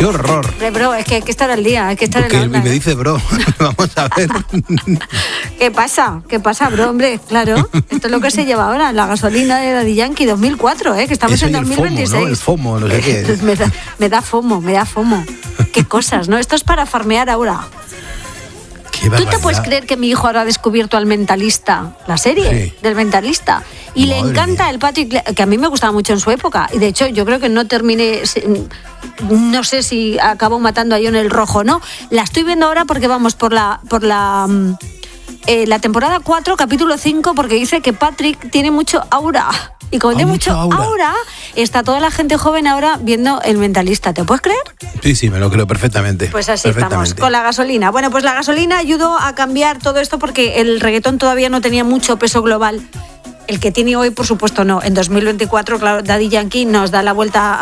¡Qué horror! Bro, es que hay que estar al día, hay que estar en la onda. Y me dice bro, vamos a ver. ¿Qué pasa? ¿Qué pasa, bro? Hombre, claro, esto es lo que se lleva ahora, la gasolina de Daddy Yankee 2004, que estamos Eso en y 2026. El FOMO, ¿no? El FOMO, no sé qué. me da FOMO. Qué cosas, ¿no? Esto es para farmear ahora. ¿Tú te puedes creer que mi hijo ahora ha descubierto al Mentalista, la serie del Mentalista? Y le encanta el Patrick, que a mí me gustaba mucho en su época. Y de hecho, yo creo que no terminé, no sé si acabo matando a John el Rojo, ¿no? La estoy viendo ahora porque vamos por la temporada 4, capítulo 5, porque dice que Patrick tiene mucho aura. Y como tiene mucho aura, está toda la gente joven ahora viendo El Mentalista. ¿Te puedes creer? Sí, me lo creo perfectamente. Pues así estamos, con la gasolina. Bueno, pues la gasolina ayudó a cambiar todo esto porque el reggaetón todavía no tenía mucho peso global. El que tiene hoy, por supuesto, no. En 2024, claro, Daddy Yankee nos da la vuelta,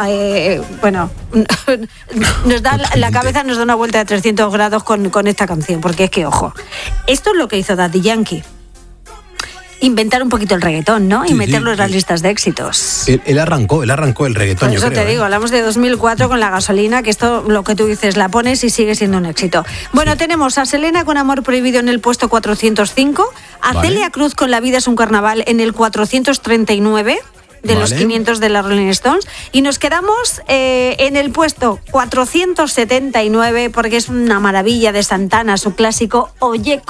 nos da la cabeza, nos da una vuelta de 300 grados con esta canción. Porque es que, ojo, esto es lo que hizo Daddy Yankee. Inventar un poquito el reggaetón, ¿no? Y meterlo en las listas de éxitos. Él arrancó el reggaetón, por eso yo creo. Te digo, hablamos de 2004 con la gasolina, que esto, lo que tú dices, la pones y sigue siendo un éxito. Bueno, tenemos a Selena con Amor Prohibido en el puesto 405, a Celia Cruz con La vida es un carnaval en el 439... de los 500 de la Rolling Stones, y nos quedamos en el puesto 479 porque es una maravilla de Santana, su clásico Oye